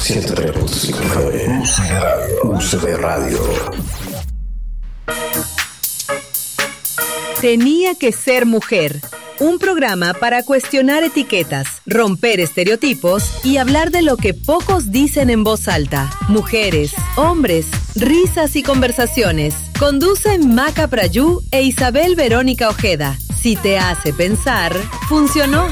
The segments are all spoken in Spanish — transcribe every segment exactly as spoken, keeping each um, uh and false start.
ciento tres punto cinco F M. U C B Radio. U C B Radio. Tenía que ser mujer. Un programa para cuestionar etiquetas, romper estereotipos y hablar de lo que pocos dicen en voz alta. Mujeres, hombres, risas y conversaciones. Conducen Maca Prayú e Isabel Verónica Ojeda. Si te hace pensar, funcionó.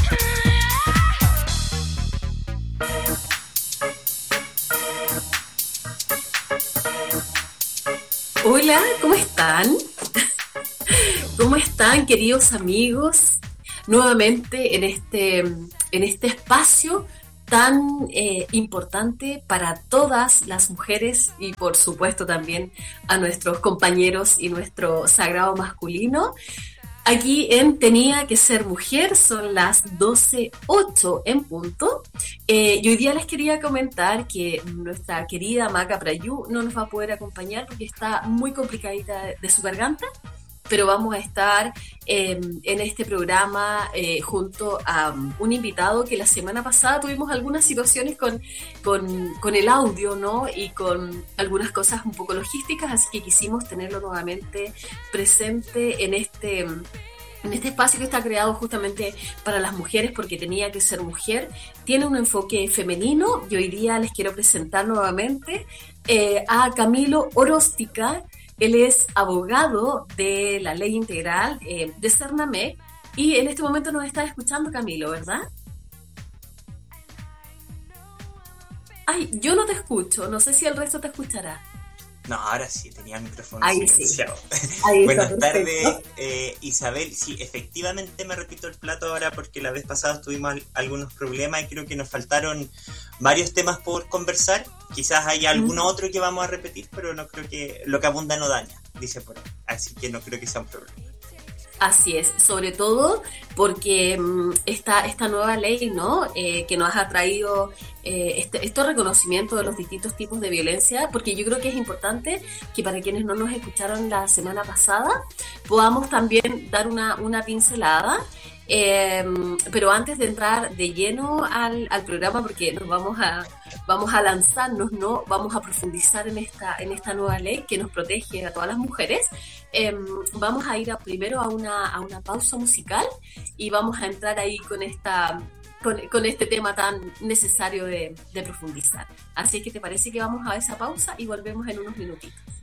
Hola, ¿cómo están? ¿Cómo están, queridos amigos? Nuevamente en este, en este espacio tan eh, importante para todas las mujeres y por supuesto también a nuestros compañeros y nuestro sagrado masculino. Aquí en Tenía que ser mujer, son las doce ocho en punto. Eh, y hoy día les quería comentar que nuestra querida Maca Prayú no nos va a poder acompañar porque está muy complicadita de, de su garganta, pero vamos a estar eh, en este programa eh, junto a um, un invitado que la semana pasada tuvimos algunas situaciones con, con, con el audio, ¿no? Y con algunas cosas un poco logísticas, así que quisimos tenerlo nuevamente presente en este, en este espacio que está creado justamente para las mujeres, porque tenía que ser mujer. Tiene un enfoque femenino y hoy día les quiero presentar nuevamente eh, a Camilo Oróstica. Él es abogado de la Ley Integral eh, de Cernamec y en este momento nos está escuchando, Camilo, ¿verdad? Ay, yo no te escucho, no sé si el resto te escuchará. No, ahora sí, tenía el micrófono Ahí silenciado. Sí. Ahí Buenas está, tardes, eh, Isabel. Sí, efectivamente me repito el plato ahora porque la vez pasada tuvimos algunos problemas y creo que nos faltaron varios temas por conversar. Quizás haya alguno mm. otro que vamos a repetir, pero no creo que lo que abunda no daña, dice por ahí. Así que no creo que sea un problema. Así es, sobre todo porque um, esta, esta nueva ley, ¿no? Eh, que nos ha traído eh, este, estos reconocimientos de los distintos tipos de violencia, porque yo creo que es importante que para quienes no nos escucharon la semana pasada podamos también dar una, una pincelada. Eh, pero antes de entrar de lleno al, al programa, porque nos vamos a vamos a lanzarnos, ¿no? Vamos a profundizar en esta en esta nueva ley que nos protege a todas las mujeres. Eh, vamos a ir a, primero a una a una pausa musical y vamos a entrar ahí con esta con, con este tema tan necesario de, de profundizar. Así que te parece que vamos a esa pausa y volvemos en unos minutitos.